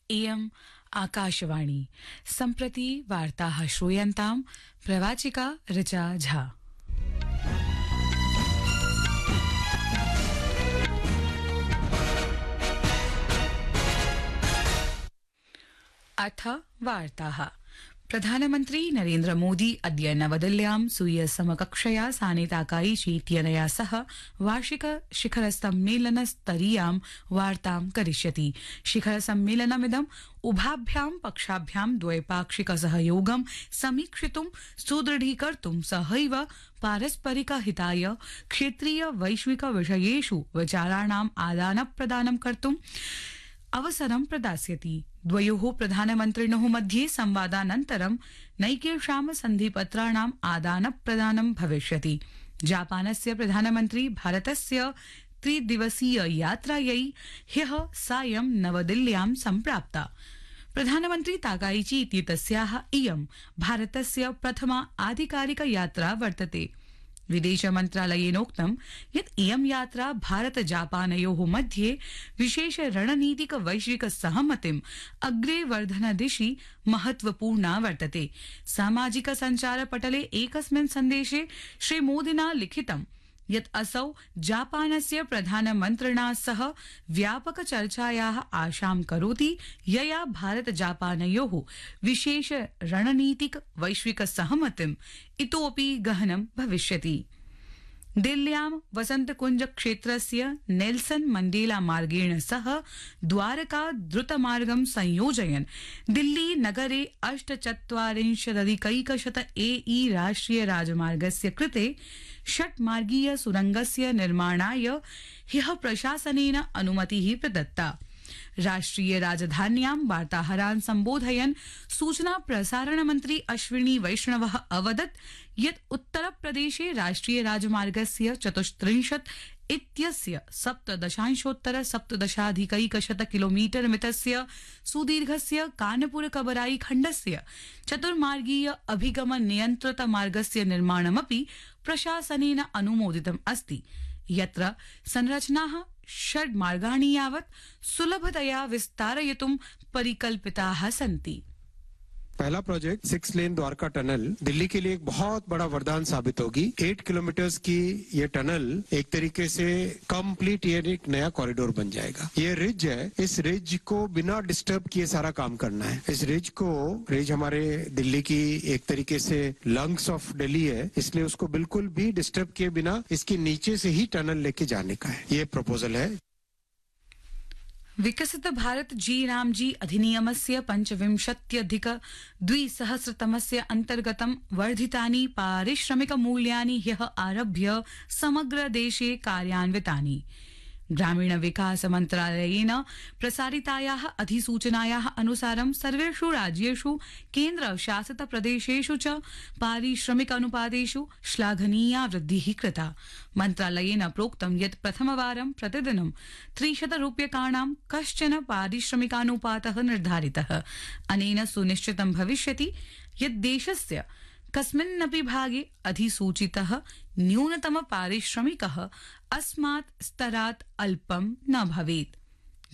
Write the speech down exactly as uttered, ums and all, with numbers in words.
इयम् आकाशवाणी। सम्प्रति वार्ताः श्रूयन्ताम्। प्रवाचिका ऋचा झा। अथ वार्ताः। प्रधानमन्त्री नरेन्द्र मोदी अद्य नवदिल्ल्यां स्वीय समकक्षया साने ताकाईची इत्यनया सह वार्षिक शिखर सम्मेलन स्तरीयां वार्तां करिष्यति। शिखर सम्मेलनमिदं उभाभ्यां पक्षाभ्यां द्वैपाक्षिक सहयोगं समीक्षितुं सुदृढीकर्तुं सहैव पारस्परिक हिताय क्षेत्रीय वैश्विक विषयेषु विचाराणाम् आदान प्रदानं कर्तुं अवसरं प्रदास्यति। द्वयोः प्रधानमन्त्रिणोः मध्ये संवादानन्तरं नैकेषां सन्धिपत्राणाम् आदान प्रदानं भविष्यति। जापानस्य प्रधानमन्त्री भारतस्य त्रिदिवसीय यात्रायै ह्यः सायं नवदिल्ल्यां सम्प्राप्ता। प्रधानमन्त्री ताकाईची इत्येतस्याः इयं भारतस्य प्रथमा आधिकारिक यात्रा वर्तते। विदेश मन्त्रालयेनोक्तं यत् इयं यात्रा भारत जापानयोः मध्ये विशेष रणनीतिक वैश्विक सहमतिम् अग्रे वर्धन दिशि महत्वपूर्णा वर्तते। सामाजिक सञ्चार पटले एकस्मिन् सन्देशे श्रीमोदिना लिखितं यत् असौ जापानस्य प्रधानमन्त्रिणा सह व्यापक चर्चायाः आशां करोति, यया भारत जापानयोः विशेष रणनीतिक वैश्विक सहमतिम् इतोऽपि गहनं भविष्यति। दिल्ल्यां वसन्तकुंज क्षेत्रस्य नेल्सन मण्डेला मार्गेण सह द्वारका द्रुतमार्गं संयोजयन् दिल्ली नगरे अष्टचत्वारिंशदधिकैकशत ए ई राष्ट्रिय राजमार्गस्य कृते षट्मार्गीय सुरंगस्य निर्माणाय ह्यः प्रशासनेन अनुमतिः प्रदत्ता। राष्ट्रिय राजधान्यां वार्ताहरान् सम्बोधयन् सूचना प्रसारण मन्त्री अश्विनी वैष्णवः अवदत् यत् उत्तरप्रदेशे राष्ट्रिय राजमार्गस्य चतुस्त्रिंशत् इत्यस्य सप्तदशांशोत्तर सप्तदशाधिकैकशत किलोमीटर मितस्य सुदीर्घस्य कानपुर कबराई खण्डस्य चतुर्मार्गीय अभिगम नियन्त्रित मार्गस्य निर्माणमपि प्रशासनेन अनुमोदितम् अस्ति, यत्र संरचनाः षड् मार्गाणि यावत् सुलभतया विस्तारयितुं परिकल्पिताः सन्ति। पहला project six lane Dwarka tunnel Delhi के लिए एक बहुत बड़ा वरदान साबित होगी। एट किलोमीटर्स की ये टनल एक तरीके से कंप्लीट ये एक नया कॉरिडोर बन जाएगा। ये रिज है, इस रिज को बिना डिस्टर्ब किए सारा काम करना है। इस रिज को रिज हमारे दिल्ली की एक तरीके से लंग्स ऑफ दिल्ली है, इसलिए उसको बिल्कुल भी डिस्टर्ब किए बिना इसके नीचे से ही टनल लेके जाने का है, ये प्रपोजल है। विकसित भारत जी रामजी अधिनियमस्य पंचविंशत्यधिक द्विसहस्रतमस्य अन्तर्गतं वर्धितानि पारिश्रमिक मूल्यानि ह्यः आरभ्य समग्र देशे कार्यान्वितानि। ग्रामीण विकास मन्त्रालयेन प्रसारितायाः अधिसूचनायाः अनुसारं सर्वेषु राज्येषु केन्द्र शासित प्रदेशेषु च पारिश्रमिक अनुपातेषु श्लाघनीया वृद्धिः कृता। मन्त्रालयेन प्रोक्तं यत् प्रथमवारं प्रतिदिनं त्रिशत रूप्यकाणां कश्चन पारिश्रमिकानुपातः निर्धारितः। अनेन सुनिश्चितं भविष्यति यत् देशस्य कस्मिन्नपि भागे अधिसूचितः न्यूनतम पारिश्रमिकः अस्मात् स्तरात् अल्पं न भवेत्।